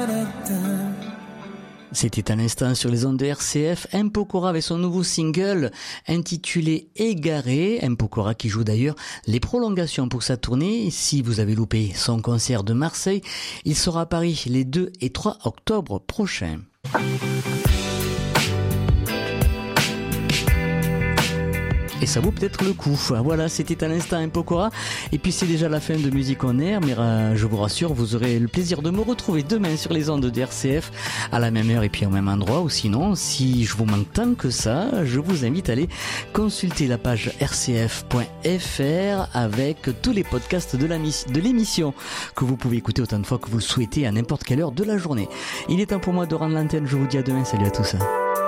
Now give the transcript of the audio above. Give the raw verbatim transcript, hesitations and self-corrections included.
C'était à l'instant sur les ondes de R C F, M. Pokora avec son nouveau single intitulé Égaré. M. Pokora qui joue d'ailleurs les prolongations pour sa tournée. Si vous avez loupé son concert de Marseille, il sera à Paris les deux et trois octobre prochains. Et ça vaut peut-être le coup. Voilà, c'était à l'instant M. Pokora. Et puis c'est déjà la fin de Musique en Air, mais euh, je vous rassure, vous aurez le plaisir de me retrouver demain sur les ondes de R C F à la même heure et puis au même endroit. Ou sinon, si je vous manque tant que ça, je vous invite à aller consulter la page r c f point f r avec tous les podcasts de, la mis- de l'émission que vous pouvez écouter autant de fois que vous le souhaitez à n'importe quelle heure de la journée. Il est temps pour moi de rendre l'antenne. Je vous dis à demain. Salut à tous.